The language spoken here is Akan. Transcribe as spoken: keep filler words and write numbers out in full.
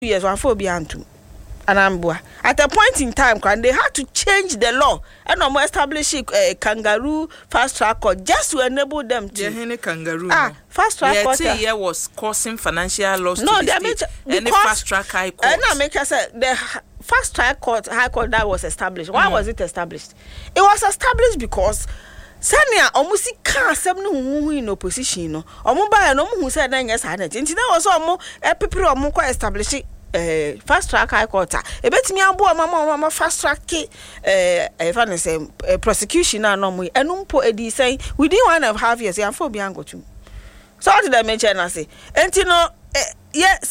years one for Biantu. Anambua. At a point in time, they had to change the law and no more establish a kangaroo fast track court just to enable them to. Yeah, kangaroo. Ah, fast track court. Yeah, yeah, was causing financial loss. No, to they the made any fast track high court. And now make us say the fast track court high court that was established. Why mm. was it established? It was established because Sanya almost can't some no in opposition. No, or by no who said then yes, I had it. And that was almost a people or more establishing. Uh, fast track high court. A bet me abo mama mama fast track uh if I say uh, prosecution na no mu enum po edi say within one and a half years you for biango too. So what did I mention I say? Enti no uh, yes